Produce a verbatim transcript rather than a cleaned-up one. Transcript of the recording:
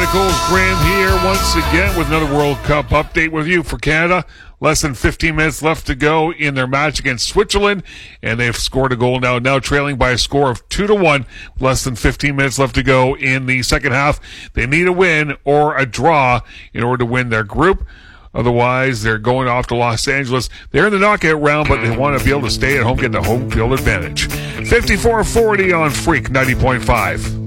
Chronicles. Graham here once again with another World Cup update with you for Canada. Less than fifteen minutes left to go in their match against Switzerland, and they've scored a goal now, now trailing by a score of two to one. Less than fifteen minutes left to go in the second half. They need a win or a draw in order to win their group. Otherwise, they're going off to Los Angeles. They're in the knockout round, but they want to be able to stay at home, get the home field advantage. fifty-four forty on Freak ninety point five.